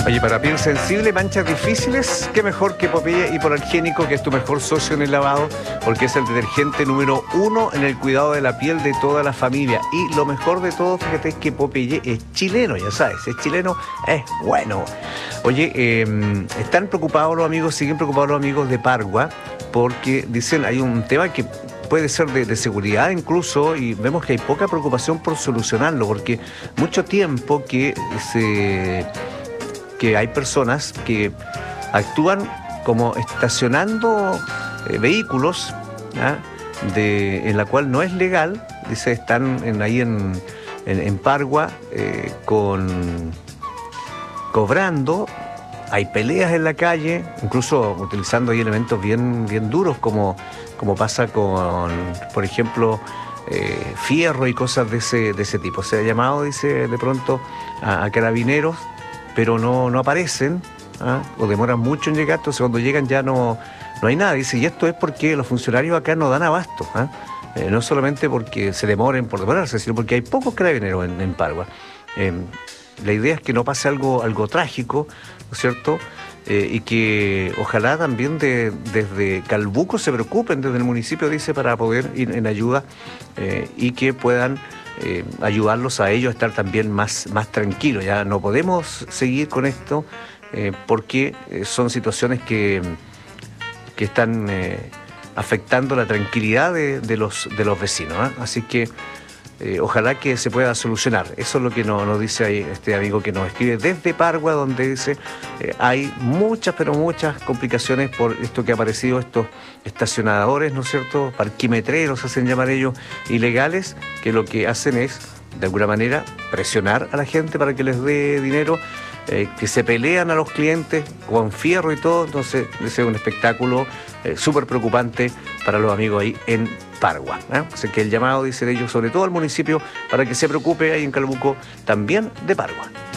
Oye, para piel sensible, manchas difíciles, qué mejor que Popeye Hipoalergénico, que es tu mejor socio en el lavado, porque es el detergente número 1 en el cuidado de la piel de toda la familia. Y lo mejor de todo, fíjate, es que Popeye es chileno, ya sabes, es chileno, es bueno. Oye, están preocupados los amigos, siguen preocupados los amigos de Pargua, porque dicen, hay un tema que puede ser de seguridad incluso, y vemos que hay poca preocupación por solucionarlo, porque mucho tiempo que hay personas que actúan como estacionando vehículos, ¿ya? En la cual no es legal, dice, están ahí en Pargua cobrando, hay peleas en la calle, incluso utilizando ahí elementos bien duros como pasa con, por ejemplo, fierro y cosas de ese tipo. Se ha llamado, dice, de pronto a carabineros, pero no aparecen, ¿ah? O demoran mucho en llegar, entonces cuando llegan ya no hay nada. Dice, y esto es porque los funcionarios acá no dan abasto, ¿ah? No solamente porque se demoren por demorarse, sino porque hay pocos carabineros en Pargua. La idea es que no pase algo trágico, ¿no es cierto? Y que ojalá también desde Calbuco se preocupen, desde el municipio, dice, para poder ir en ayuda y que puedan ayudarlos a ellos a estar también más tranquilos. Ya no podemos seguir con esto porque son situaciones que están afectando la tranquilidad de los vecinos, ¿eh? Así que ojalá que se pueda solucionar. Eso es lo que nos dice ahí este amigo que nos escribe desde Pargua, donde dice hay muchas, pero muchas complicaciones por esto que ha aparecido, estos estacionadores, ¿no es cierto?, parquimetreros, hacen llamar ellos, ilegales, que lo que hacen es, de alguna manera, presionar a la gente para que les dé dinero, que se pelean a los clientes con fierro y todo. Entonces, ese es un espectáculo súper preocupante para los amigos ahí en Pargua, ¿eh? Así que el llamado, dicen ellos, sobre todo al municipio, para que se preocupe ahí en Calbuco también de Pargua.